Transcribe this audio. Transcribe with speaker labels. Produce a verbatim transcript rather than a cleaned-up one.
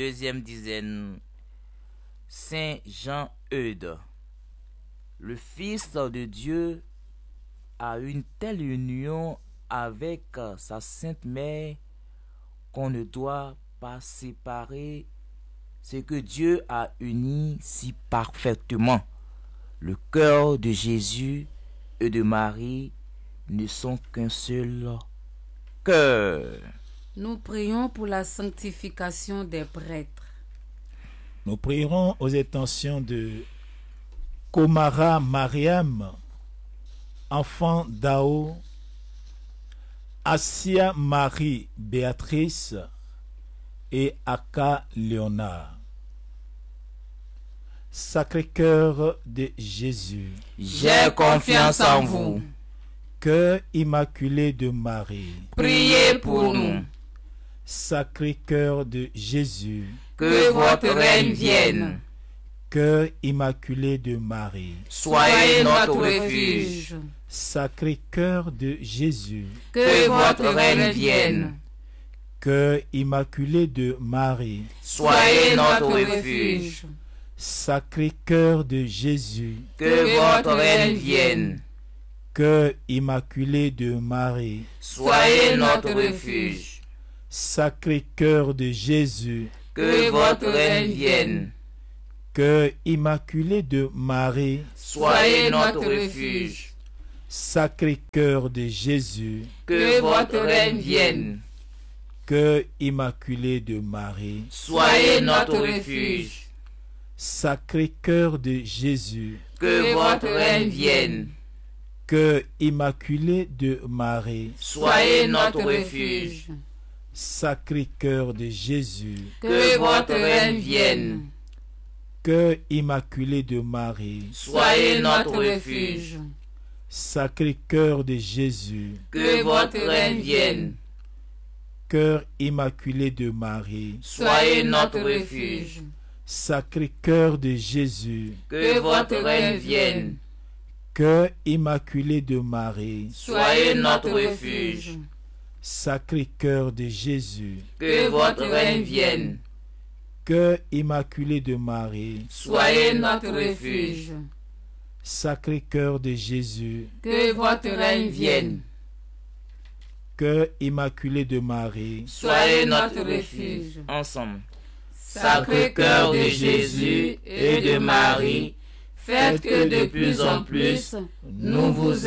Speaker 1: deuxième dizaine, Saint Jean Eudes. Le Fils de Dieu a une telle union avec sa Sainte Mère qu'on ne doit pas séparer ce que Dieu a uni si parfaitement. Le cœur de Jésus et de Marie ne sont qu'un seul cœur.
Speaker 2: Nous prions pour la sanctification des prêtres.
Speaker 3: Nous prierons aux intentions de Komara Mariam, enfant d'Ao, Assia Marie Béatrice et Aka Léonard. Sacré-Cœur de Jésus,
Speaker 1: J'ai confiance en vous.
Speaker 3: Cœur immaculé de Marie,
Speaker 1: Priez pour nous.
Speaker 3: Sacré-Cœur de Jésus,
Speaker 1: Que votre règne vienne.
Speaker 3: Cœur immaculé de Marie,
Speaker 1: Soyez notre refuge.
Speaker 3: Sacré-Cœur de Jésus,
Speaker 1: Que votre règne vienne.
Speaker 3: Cœur immaculé de Marie,
Speaker 1: Soyez notre refuge.
Speaker 3: Sacré-Cœur de Jésus,
Speaker 1: Que votre règne vienne.
Speaker 3: Cœur immaculé de Marie,
Speaker 1: Soyez notre refuge.
Speaker 3: Sacré-Cœur de Jésus,
Speaker 1: Que votre règne vienne.
Speaker 3: Cœur immaculé de Marie,
Speaker 1: Soyez notre refuge.
Speaker 3: Sacré-Cœur de Jésus,
Speaker 1: Que votre règne vienne.
Speaker 3: Cœur immaculé de Marie,
Speaker 1: Soyez notre refuge.
Speaker 3: Sacré-Cœur de Jésus,
Speaker 1: Que votre règne vienne.
Speaker 3: Cœur immaculé de Marie,
Speaker 1: Soyez notre refuge.
Speaker 3: Sacré-Cœur de Jésus,
Speaker 1: Que votre règne vienne.
Speaker 3: Cœur immaculé de Marie,
Speaker 1: Soyez notre refuge.
Speaker 3: Sacré-Cœur de Jésus,
Speaker 1: Que votre règne vienne.
Speaker 3: Cœur immaculé de Marie,
Speaker 1: Soyez notre refuge.
Speaker 3: Sacré-Cœur de Jésus,
Speaker 1: Que votre règne vienne.
Speaker 3: Cœur immaculé de Marie,
Speaker 1: Soyez notre refuge.
Speaker 3: Sacré-Cœur de Jésus,
Speaker 1: Que votre règne vienne.
Speaker 3: Cœur immaculé de Marie,
Speaker 1: Soyez notre refuge.
Speaker 3: Sacré-Cœur de Jésus,
Speaker 1: Que votre règne vienne.
Speaker 3: Cœur immaculé de Marie,
Speaker 1: Soyez notre refuge. Ensemble. Sacré-Cœur de Jésus et de Marie, faites que de plus en plus nous vous